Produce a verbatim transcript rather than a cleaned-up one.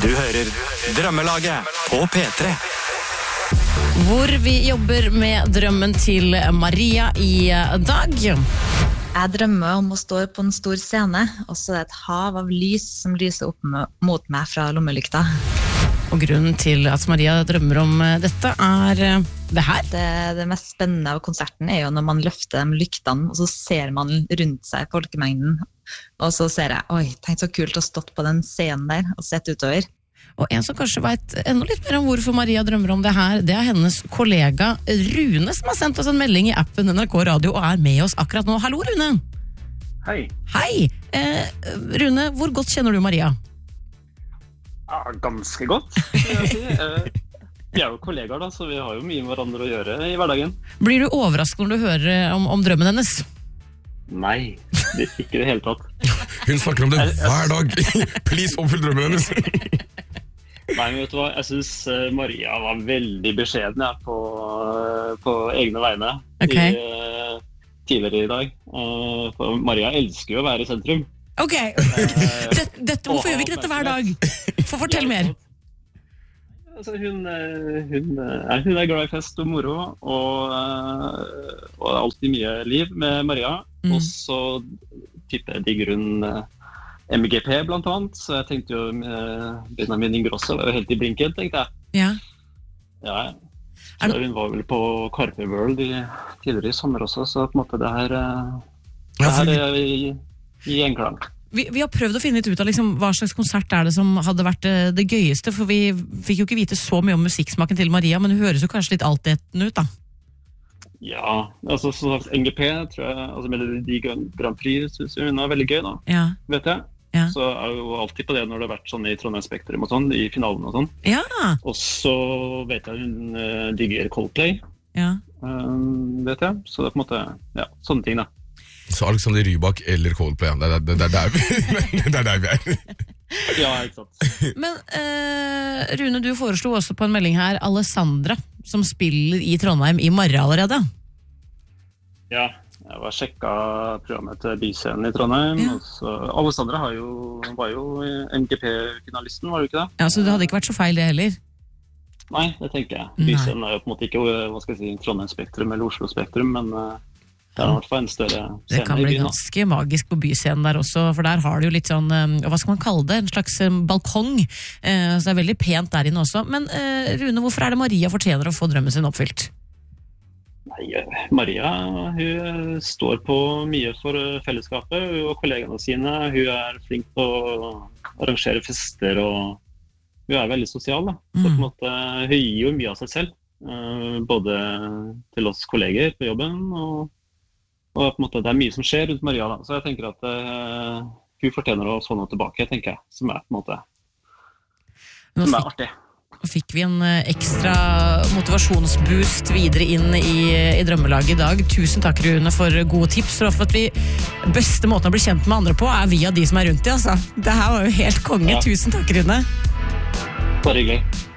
Du hører Drømmelaget på P tre. Hvor vi jobber med drømmen til Maria i dag. Jeg drømmer om å stå på en stor scene, og så er det et hav av lys som lyser opp mot meg fra lommelykta. Og grunnen til at Maria drømmer om dette er det her. Det, det mest spennende av konserten er jo når man løfter de lyktene, og så ser man rundt seg folkemengden. Og så ser jeg, oi, tenk så kult å stått på den scenen der og sett utover. Og en som kanskje vet enda litt mer om hvorfor Maria drømmer om det her, det er hennes kollega Rune som har sendt oss en melding i appen N R K Radio og er med oss akkurat nå. Hallo, Rune! Hei. Hei! Eh, Rune, hvor godt kjenner du Maria? Ja, ganske godt, vil jeg si. Eh, vi er jo kollegaer da, så vi har jo mye med hverandre å gjøre i hverdagen. Blir du overrasket når du hører om, om drømmen hennes? Nei, det er ikke det hele tatt. Hun snakker om det hver dag. Please, oppfyll drømmen hennes. Nei, men vet du hva? Jeg synes Maria var veldig beskjeden ja, på, på egne vegne okay. i, tidligere i dag. For Maria elsker jo å være i sentrum. Ok, dette, dette, hvorfor gjør vi ikke dette hver dag? For fortell mer. Altså, hun, hun, hun er glad i fest og moro, og, og det er alltid mye liv med Maria. Mm. Og så tipper jeg digger hun M G P blant annet, så jeg tenkte jo Benjamin Ingrosso var jo helt i blinken, tenkte jeg. Ja. Ja, så det... hun var vel på Carpe World i, tidligere i sommer også, så på en måte det her, det her er i, i enklang. Vi, vi har prøvd å finne litt ut av liksom, hva slags konsert er det som hadde vært det, det gøyeste, for vi fikk jo ikke vite så mye om musikksmaken til Maria, men hun høres jo kanskje litt altetende ut da. Ja, altså så N G P, tror jeg, altså Melodi Grand Prix, synes jeg hun er veldig gøy da, ja. Vet jeg. Ja. Så er jo alltid på det når det har vært sånn i Trondheim Spektrum og sånn, i finalen og sånn. Ja. Og så vet jeg hun uh, digger Coldplay, ja. um, vet jeg, så det er på en måte, ja, sånne ting da. Så Alexander Rybak eller Coldplay, det er, det, det, er der vi, det er der vi er. Ja, ikke sant. Men uh, Rune, du foreslo også på en melding her Alessandra, som spiller i Trondheim i morgen allerede. Ja, jeg var sjekket programmet til Byscenen i Trondheim. Ja. Og så, Alessandra har jo, var jo M G P-finalisten, var det ikke det? Ja, så det hadde ikke vært så feil det heller? Nei, det tenker jeg. Byscenen er jo på en måte ikke hva skal jeg si, Trondheim Spektrum eller Oslo Spektrum, men... Uh, det er i hvert fall en større scene. Det kan bli ganske magisk på byscenen der også, for der har du jo litt sånn, hva skal man kalle det, en slags balkong, så det er veldig pent der inne også. Men Rune, hvorfor er det Maria fortjener å få drømmen sin oppfylt? Nei, Maria, hun står på mye for fellesskapet, hun og kollegene sine, hun er flink til å arrangere fester, og hun er veldig sosial da. Så på en måte, hun gir jo mye av seg selv, både til oss kolleger på jobben, og Og på en måte, det er mye som skjer rundt Maria da, så jeg tenker at uh, hun fortjener å få noe tilbake, tenker jeg, som er på en måte, som fikk, er artig. Nå fikk vi en ekstra motivasjonsboost videre inn i, i drømmelaget i dag. Tusen takk, Rune, for gode tips, og for at vi, beste måten å bli kjent med andre på er via de som er rundt i, altså. Det her var jo helt konge, ja. Tusen takk, Rune. Bare hyggelig.